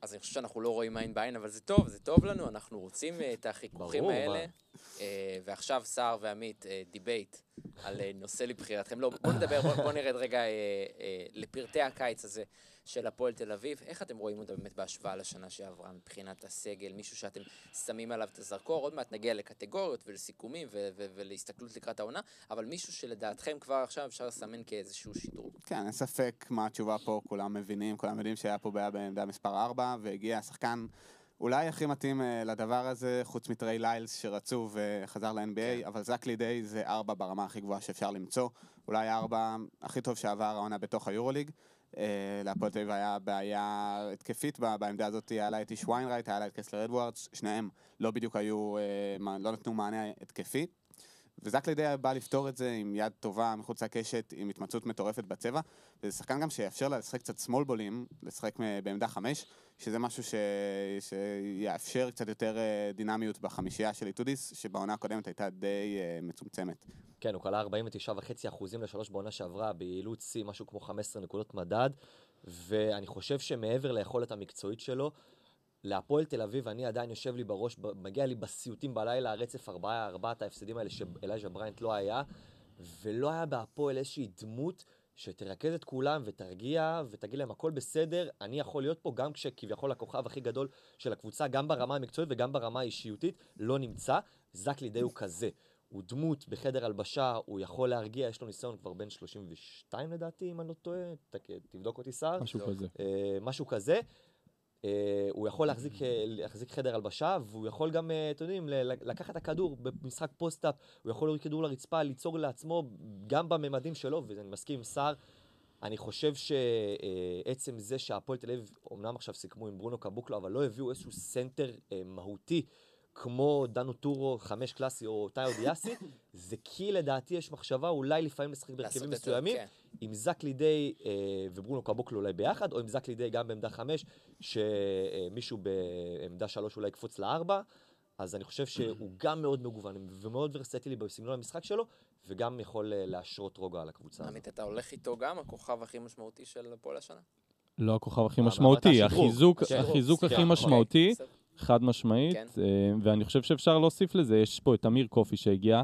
אז אני חושב שאנחנו לא רואים עין בעין, אבל זה טוב, זה טוב לנו, אנחנו רוצים את החיכוכים האלה. ועכשיו סער ועמית, דיבייט על נושא לבחירתכם. לא, בואו נרד רגע לפרטי הקיץ הזה של הפועל תל אביב. איך אתם רואים אותו באמת בהשוואה לשנה שעברה מבחינת הסגל? מישהו שאתם שמים עליו את הזרקור, עוד מעט נגיע לקטגוריות ולסיכומים ולהסתכלות לקראת העונה, אבל מישהו שלדעתכם כבר עכשיו אפשר לסמן כאיזשהו שדרוג. כן, אין ספק מה התשובה פה, כולם מבינים, כולם יודעים שהיה פה בעמדה מספר 4, והגיע השחקן אולי הכי מתאים לדבר הזה, חוץ מטרי ליילס שרצו וחזר ל-NBA, אבל זק לידי זה 4 ברמה הכי גבוהה שאפשר למצוא, אולי 4 הכי טוב שעבר העונה בתוך היורוליג. להפועל תל אביב היה בעיה התקפית בעמדה הזאת, היה לה את איש ויינרייט, היה לה את קסלר אדוארדס, שניהם לא בדיוק היו, לא נתנו מענה התקפי, וזק לידי בא לפתור את זה עם יד טובה מחוץ לקשת, עם התמצאות מטורפת בצבע, וזה שחקן גם שיאפשר לה לשחק קצת סמול בולים, לשחק בעמדה 5, שזה משהו שיאפשר קצת יותר דינמיות בחמישייה של איטודיס, שבעונה הקודמת הייתה די מצומצמת. כן, הוא קלה 49.5% ל3 בעונה שעברה, ביעילות C, משהו כמו 15 נקודות מדד, ואני חושב שמעבר ליכולת המקצועית שלו, להפועל תל אביב, אני עדיין יושב לי בראש, מגיע לי בסיוטים בלילה, הרצף 4 ההפסדים האלה שאלייג'ה בריינט לא היה, ולא היה בהפועל איזושהי דמות שתרכז את כולם ותרגיע ותגיד להם הכל בסדר, אני יכול להיות פה גם כשכביכול הכוכב הכי גדול של הקבוצה, גם ברמה המקצועית וגם ברמה האישיותית, לא נמצא. זק לידי הוא כזה. הוא דמות בחדר הלבשה, הוא יכול להרגיע, יש לו ניסיון כבר בין 32 לדעתי, אם אני לא טועה, תבדוק אותי סער. משהו כזה. הוא יכול להחזיק חדר הלבשה, והוא יכול גם, אתם יודעים, לקחת את הכדור במשחק פוסט-אפ, הוא יכול להוריד כדור לרצפה, ליצור לעצמו גם בממדים שלו, ואני מסכים עם סער, אני חושב שעצם זה שהפועל תל אביב, אמנם עכשיו סיכמו עם ברונו קבוקלו, אבל לא הביאו איזשהו סנטר מהותי, כמו דנו טורו, 5 קלאסי או טאיו דיאסי, זה כי לדעתי יש מחשבה אולי לפעמים לשחק בהרכבים מסוימים, עם זק לידי וברונו קבוקלו אולי ביחד, או עם זק לידי גם בעמדה 5, שמישהו בעמדה 3 אולי יקפוץ ל4, אז אני חושב שהוא גם מאוד מגוון ומאוד ורסטילי בסגנון המשחק שלו, וגם יכול להשרות רוגע על הקבוצה הזאת. עמית, אתה הולך איתו גם, הכוכב הכי משמעותי של הפועל השנה? לא הכוכב הכי משמעותי, החיזוק הכי משמעותי, חד משמעית, ואני חושב שאפשר להוסיף לזה, יש פה את אמיר קופי שהגיע,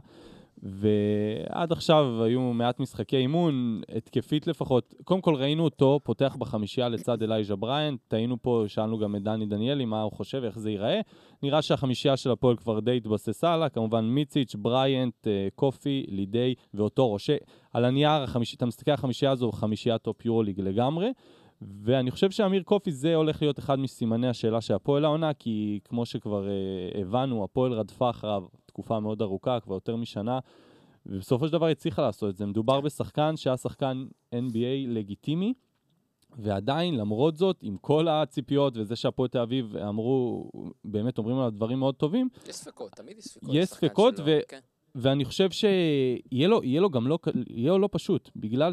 ועד עכשיו היו מעט משחקי אימון, התקפית לפחות, קודם כל ראינו אותו פותח בחמישייה לצד אלייג'ה בריינט, טעינו פה, שאלנו גם את דני דניאלי מה הוא חושב, איך זה ייראה, נראה שהחמישייה של הפועל כבר די התבססה לה, כמובן מיציץ', בריינט, קופי, לידי ואותו רושה, על הנייר, אתה מסתכל על החמישייה הזו, חמישייה טופ יורוליג לגמרי, ואני חושב שאמיר קופי זה הולך להיות אחד מסימני השאלה שהפועל העונה, כי כמו שכבר הבנו, הפועל רדפה אחריו תקופה מאוד ארוכה, כבר יותר משנה, ובסופו של דבר הצליחה לעשות את זה. מדובר בשחקן שהיה שחקן NBA לגיטימי, ועדיין, למרות זאת, עם כל הציפיות וזה שהפועל תל אביב אמרו, באמת אומרים עליו דברים מאוד טובים. יש ספקות, תמיד יש ספקות. יש ספקות, ואני חושב שיהיה לו גם לא פשוט, בגלל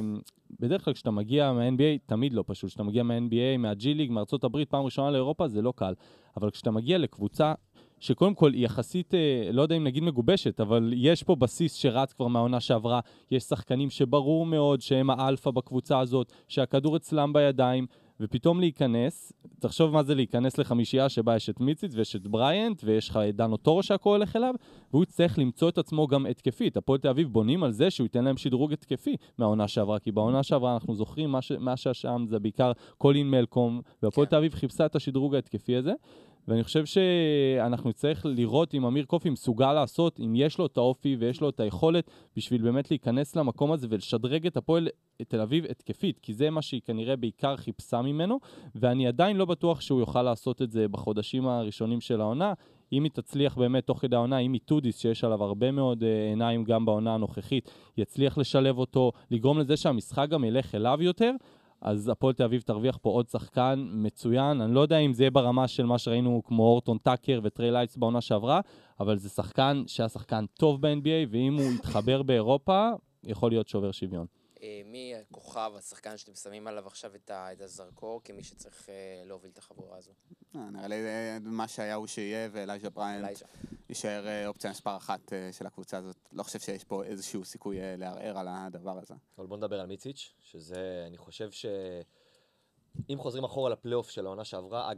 שבדרך כלל כשאתה מגיע מה-NBA, תמיד לא פשוט, כשאתה מגיע מה-NBA, מה-G ליג, מארצות הברית, פעם ראשונה לאירופה, זה לא קל, אבל כשאתה מגיע לקבוצה שקודם כל היא יחסית, לא יודע אם נגיד מגובשת, אבל יש פה בסיס שרץ כבר מהעונה שעברה, יש שחקנים שברור מאוד שהם האלפא בקבוצה הזאת, שהכדור אצלם בידיים, ופתאום להיכנס, תחשוב מה זה להיכנס לחמישייה שבה יש את מיציץ ויש את בריינט ויש לך את דנו טורו שהכל הולך אליו, והוא צריך למצוא את עצמו גם התקפית. הפועל תל אביב בונים על זה שהוא ייתן להם שדרוג התקפי מהעונה שעברה, כי בעונה שעברה אנחנו זוכרים מה שהשם זה בעיקר קולין מלקום, והפועל תל אביב חיפשה את השדרוג ההתקפי הזה, ואני חושב שאנחנו צריך לראות אם אמיר קופי מסוגל לעשות, אם יש לו את האופי ויש לו את היכולת בשביל באמת להיכנס למקום הזה ולשדרג את הפועל תל אביב התקפית, כי זה מה שהיא כנראה בעיקר חיפשה ממנו, ואני עדיין לא בטוח שהוא יוכל לעשות את זה בחודשים הראשונים של העונה, אם היא תצליח באמת תוך כדי העונה, אם איטודיס שיש עליו הרבה מאוד עיניים גם בעונה הנוכחית, יצליח לשלב אותו, לגרום לזה שהמשחק גם ילך אליו יותר, אז הפועל תל אביב תרוויח פה עוד שחקן מצוין, אני לא יודע אם זה יהיה ברמה של מה שראינו כמו אורטון טאקר וטרי לייטס בעונה שעברה, אבל זה שחקן שהיה שחקן טוב ב-NBA, ואם הוא יתחבר באירופה, יכול להיות שובר שוויון. מי הכוכב, השחקן שאתם שמים עליו עכשיו את הזרקור, כמי שצריך להוביל את החבורה הזו? נראה לי מה שהיה הוא שיהיה, ואלייג'ה בריינט יישאר אופציה מספר 1 של הקבוצה הזאת. לא חושב שיש פה איזשהו סיכוי לערער על הדבר הזה. אבל בוא נדבר על מיציץ', שזה, אני חושב שאם חוזרים אחורה לפלייאוף של העונה שעברה,